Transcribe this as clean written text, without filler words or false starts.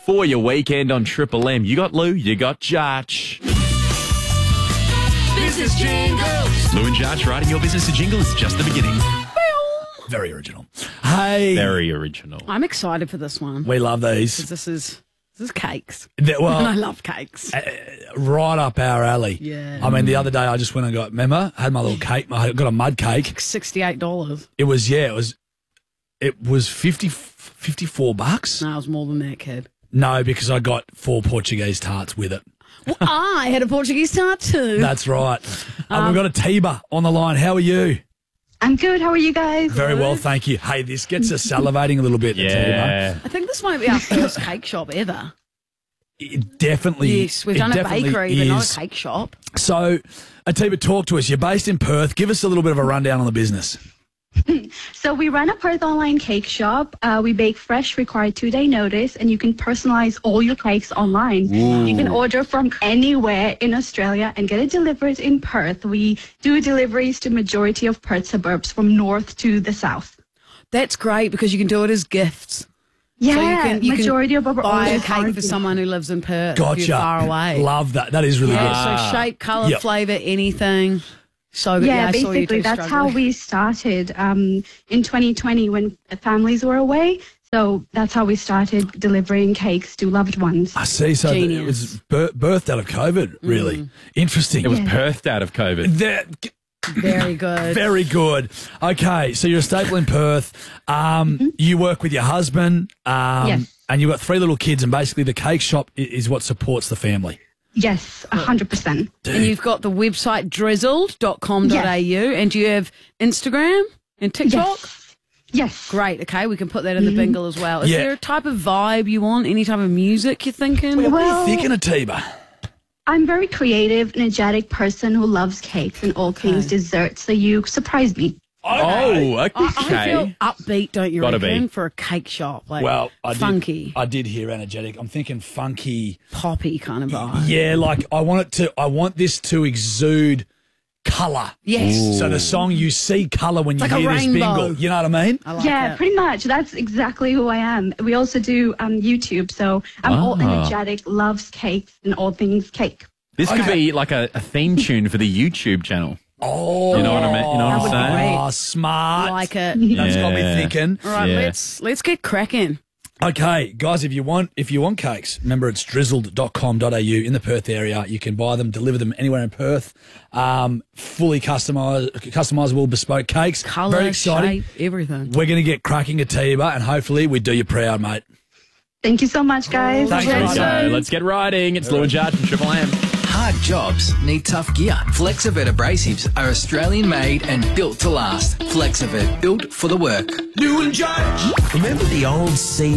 for your weekend on Triple M. You got Lou, you got Judge. Business Jingles. Lou and Judge writing your business a jingle is just the beginning. Very original. Hey. Very original. I'm excited for this one. We love these. This is cakes. Well, And I love cakes. right up our alley. Yeah. I mean, the other day I just went and got, remember, had my little cake. I got a mud cake. $68. It was 54 bucks. No, it was more than that, kid. No, because I got 4 Portuguese tarts with it. Well, I had a Portuguese tart too. That's right. We've got a Tiba on the line. How are you? I'm good. How are you guys? Very well, thank you. Hey, this gets us salivating a little bit. Yeah. I think this might be our first cake shop ever. It definitely. Yes, we've done a bakery, but not a cake shop. So, Atiba, talk to us. You're based in Perth. Give us a little bit of a rundown on the business. So we run a Perth online cake shop. We bake fresh, require 2-day notice, and you can personalize all your cakes online. Ooh. You can order from anywhere in Australia and get it delivered in Perth. We do deliveries to majority of Perth suburbs from north to the south. That's great because you can do it as gifts. Yeah, you majority of our buy a orders are cake for gifts. someone who lives in Perth. Gotcha. If you're far away. Love that. That is really Yeah, good. so shape, colour, Yep. flavour, anything. So good. Yeah, I saw you basically two that's how struggling. we started in 2020 when families were away. So that's how we started delivering cakes to loved ones. I see. So it Genius. was birthed out of COVID, really. Interesting. It was birthed out of COVID. Very good. Very good. Okay, so you're a staple in Perth. You work with your husband, Yes. and you've got 3 little kids, and basically the cake shop is what supports the family. Yes, 100%. And you've got the website drizzled.com.au. And do you have Instagram and TikTok? Yes. Great. Okay, we can put that in the bingle as well. Is Yeah. there a type of vibe you want? Any type of music you're thinking? What are Well- you thinking, Atiba? I'm very creative, energetic person who loves cakes and all things desserts. So you surprised me. Oh, okay. I feel upbeat, don't you Gotta reckon, be. for a cake shop? Like Well, funky, I did hear energetic. I'm thinking funky. poppy kind of vibe. Yeah, like I want this to exude colour. Yes. So the song, you see colour when you like a hear this rainbow. bingle. You know what I mean? I like Yeah, it. pretty much. That's exactly who I am. We also do YouTube. So I'm all energetic, loves cakes and all things cake. This could be like a theme tune for the YouTube channel. Oh, You know what I mean? You know what I'm That would be saying? great. Oh, smart. Like it. That's got me Yeah. thinking. All right, Yeah. let's get cracking. Okay, guys, if you want cakes, remember it's drizzled.com.au in the Perth area. You can buy them, deliver them anywhere in Perth. Fully customizable bespoke cakes. Colour, Very exciting. shape, everything. We're going to get cracking at Tiba, and hopefully we do you proud, mate. Thank you so much, guys. Thanks, There you mate. go. Let's get riding. It's Lou and Judge from Triple M. Hard jobs need tough gear. Flexivert abrasives are Australian made and built to last. Flexivert, built for the work. Remember the old